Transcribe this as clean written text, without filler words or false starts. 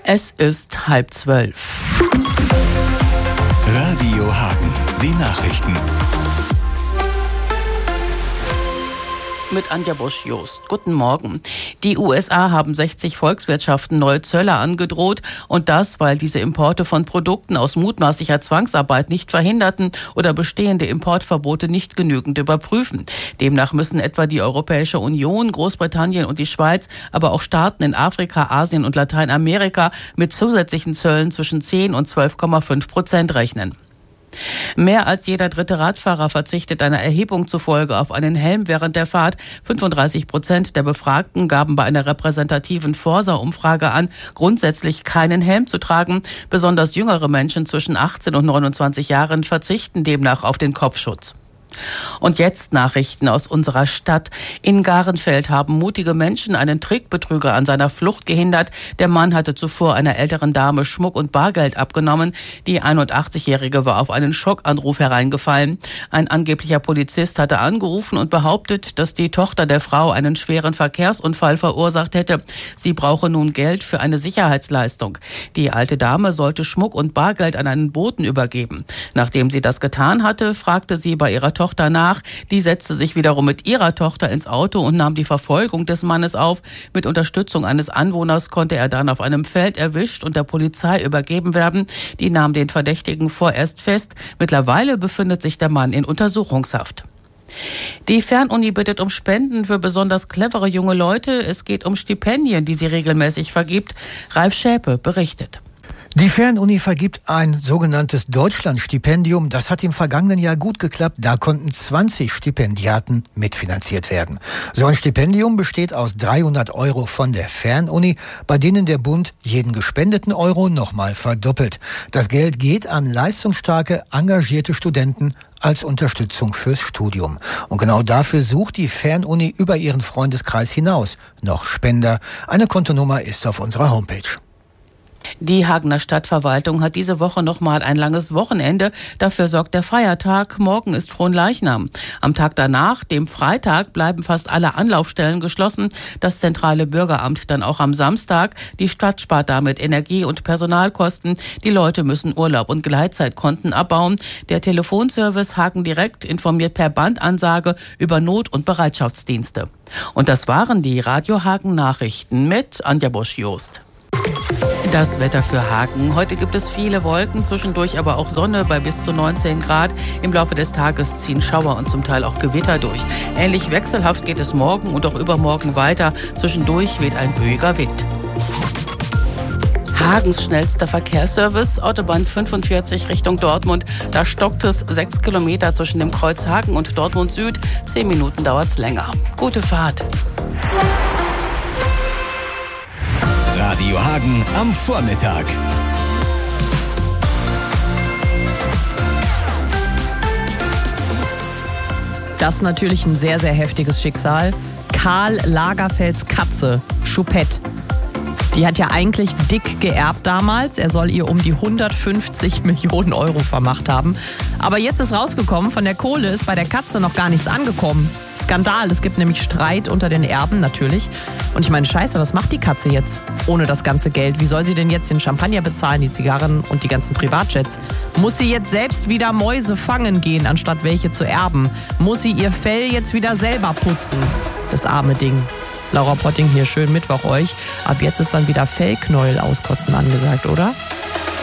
Es ist 11:30. Radio Hagen, die Nachrichten. Mit Anja Bosch-Jost. Guten Morgen. Die USA haben 60 Volkswirtschaften neue Zölle angedroht und das, weil diese Importe von Produkten aus mutmaßlicher Zwangsarbeit nicht verhinderten oder bestehende Importverbote nicht genügend überprüfen. Demnach müssen etwa die Europäische Union, Großbritannien und die Schweiz, aber auch Staaten in Afrika, Asien und Lateinamerika mit zusätzlichen Zöllen zwischen 10 und 12,5% rechnen. Mehr als jeder dritte Radfahrer verzichtet einer Erhebung zufolge auf einen Helm während der Fahrt. 35% der Befragten gaben bei einer repräsentativen Forsa-Umfrage an, grundsätzlich keinen Helm zu tragen. Besonders jüngere Menschen zwischen 18 und 29 Jahren verzichten demnach auf den Kopfschutz. Und jetzt Nachrichten aus unserer Stadt. In Garenfeld haben mutige Menschen einen Trickbetrüger an seiner Flucht gehindert. Der Mann hatte zuvor einer älteren Dame Schmuck und Bargeld abgenommen. Die 81-Jährige war auf einen Schockanruf hereingefallen. Ein angeblicher Polizist hatte angerufen und behauptet, dass die Tochter der Frau einen schweren Verkehrsunfall verursacht hätte. Sie brauche nun Geld für eine Sicherheitsleistung. Die alte Dame sollte Schmuck und Bargeld an einen Boten übergeben. Nachdem sie das getan hatte, fragte sie bei ihrer Tochter nach. Die setzte sich wiederum mit ihrer Tochter ins Auto und nahm die Verfolgung des Mannes auf. Mit Unterstützung eines Anwohners konnte er dann auf einem Feld erwischt und der Polizei übergeben werden. Die nahm den Verdächtigen vorerst fest. Mittlerweile befindet sich der Mann in Untersuchungshaft. Die Fernuni bittet um Spenden für besonders clevere junge Leute. Es geht um Stipendien, die sie regelmäßig vergibt. Ralf Schäpe berichtet. Die Fernuni vergibt ein sogenanntes Deutschlandstipendium. Das hat im vergangenen Jahr gut geklappt. Da konnten 20 Stipendiaten mitfinanziert werden. So ein Stipendium besteht aus 300 € von der Fernuni, bei denen der Bund jeden gespendeten Euro nochmal verdoppelt. Das Geld geht an leistungsstarke, engagierte Studenten als Unterstützung fürs Studium. Und genau dafür sucht die Fernuni über ihren Freundeskreis hinaus noch Spender. Eine Kontonummer ist auf unserer Homepage. Die Hagener Stadtverwaltung hat diese Woche noch mal ein langes Wochenende. Dafür sorgt der Feiertag. Morgen ist Fronleichnam. Am Tag danach, dem Freitag, bleiben fast alle Anlaufstellen geschlossen. Das zentrale Bürgeramt dann auch am Samstag. Die Stadt spart damit Energie- und Personalkosten. Die Leute müssen Urlaub und Gleitzeitkonten abbauen. Der Telefonservice Hagen Direkt informiert per Bandansage über Not- und Bereitschaftsdienste. Und das waren die Radio Hagen Nachrichten mit Anja Bosch-Jost. Das Wetter für Hagen. Heute gibt es viele Wolken, zwischendurch aber auch Sonne bei bis zu 19 Grad. Im Laufe des Tages ziehen Schauer und zum Teil auch Gewitter durch. Ähnlich wechselhaft geht es morgen und auch übermorgen weiter. Zwischendurch weht ein böiger Wind. Hagens schnellster Verkehrsservice, Autobahn 45 Richtung Dortmund. Da stockt es 6 Kilometer zwischen dem Kreuz Hagen und Dortmund Süd. 10 Minuten dauert es länger. Gute Fahrt. Radio Hagen am Vormittag. Das ist natürlich ein sehr, sehr heftiges Schicksal. Karl Lagerfelds Katze, Choupette. Die hat ja eigentlich dick geerbt damals. Er soll ihr um die 150 Millionen € vermacht haben. Aber jetzt ist rausgekommen, von der Kohle ist bei der Katze noch gar nichts angekommen. Skandal, es gibt nämlich Streit unter den Erben, natürlich. Und ich meine, scheiße, was macht die Katze jetzt ohne das ganze Geld? Wie soll sie denn jetzt den Champagner bezahlen, die Zigarren und die ganzen Privatjets? Muss sie jetzt selbst wieder Mäuse fangen gehen, anstatt welche zu erben? Muss sie ihr Fell jetzt wieder selber putzen? Das arme Ding. Laura Potting hier, schönen Mittwoch euch. Ab jetzt ist dann wieder Fellknäuel auskotzen angesagt, oder?